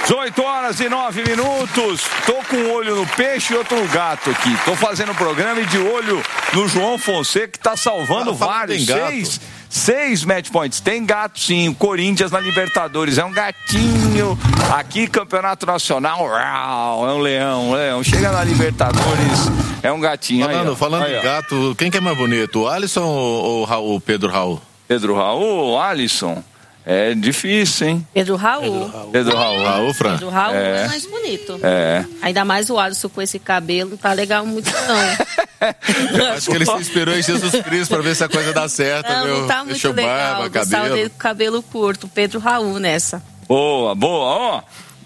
18h09. Tô com um olho no peixe e outro no gato aqui. Tô fazendo o programa e de olho no João Fonseca, que tá salvando vários. Seis match points. Tem gato, sim. O Corinthians na Libertadores. É um gatinho. Aqui, Campeonato Nacional. É um leão. Chega na Libertadores. É um gatinho. Falando aí, de gato, quem que é mais bonito? O Alisson ou o Pedro Raul? Pedro Raul, Alisson. É difícil, hein? Pedro Raul, Fran. Pedro Raul é mais bonito. É. Ainda mais o Alisson com esse cabelo, não tá legal muito, não. Eu acho que ele se inspirou em Jesus Cristo pra ver se a coisa dá certo, não tá muito Deixou legal. Barba, cabelo. Cabelo curto, Pedro Raul nessa. Boa. Ó,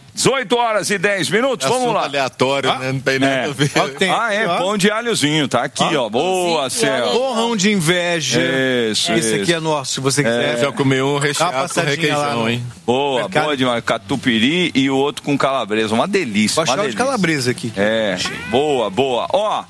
18h10. Vamos lá. Aleatório, né? Não tem nada a ver. Pão de alhozinho, tá aqui, ó. Boa, Céu. Borrão de inveja. Isso. Esse aqui é nosso, se você quiser. Já comeu um recheado com requeijão, hein? Boa demais. Catupiry e o outro com calabresa. Uma delícia. Gosto de calabresa aqui. Boa. Ó,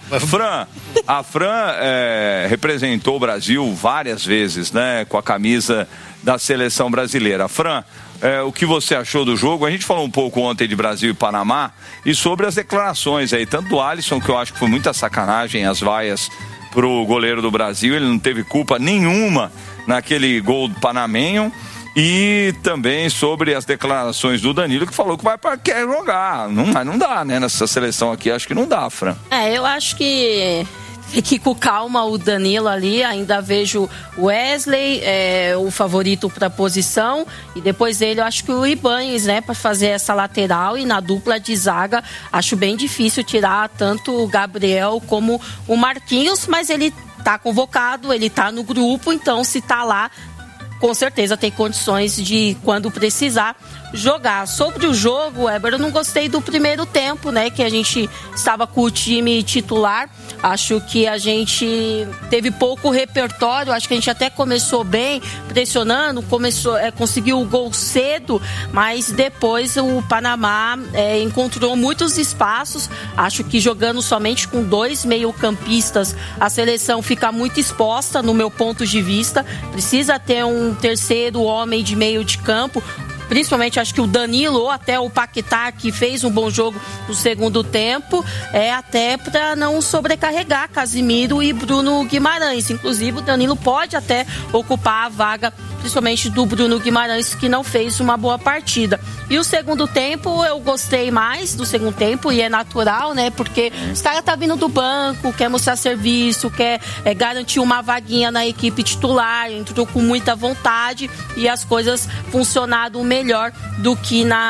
a Fran representou o Brasil várias vezes, né? Com a camisa da seleção brasileira. Fran, o que você achou do jogo? A gente falou um pouco ontem de Brasil e Panamá e sobre as declarações aí, tanto do Alisson, que eu acho que foi muita sacanagem, as vaias pro goleiro do Brasil, ele não teve culpa nenhuma naquele gol do panamenho, e também sobre as declarações do Danilo, que falou que quer jogar, mas não dá, né, nessa seleção aqui, acho que não dá, Fran. Eu acho que fique com calma o Danilo ali, ainda vejo o Wesley, o favorito para a posição, e depois dele eu acho que o Ibañez, né, para fazer essa lateral, e na dupla de zaga acho bem difícil tirar tanto o Gabriel como o Marquinhos, mas ele tá convocado, ele tá no grupo, então se tá lá, com certeza tem condições de, quando precisar, jogar. Sobre o jogo, Weber, eu não gostei do primeiro tempo, né? Que a gente estava com o time titular. Acho que a gente teve pouco repertório. Acho que a gente até começou bem, pressionando, conseguiu o gol cedo, mas depois o Panamá encontrou muitos espaços. Acho que jogando somente com 2 meio-campistas, a seleção fica muito exposta, no meu ponto de vista. Precisa ter um terceiro homem de meio de campo. Principalmente acho que o Danilo ou até o Paquetá, que fez um bom jogo no segundo tempo, até para não sobrecarregar Casimiro e Bruno Guimarães. Inclusive o Danilo pode até ocupar a vaga, principalmente do Bruno Guimarães, que não fez uma boa partida. E o segundo tempo, eu gostei mais do segundo tempo, e é natural, né? Porque os caras tá vindo do banco, quer mostrar serviço, quer garantir uma vaguinha na equipe titular, entrou com muita vontade e as coisas funcionaram melhor do que na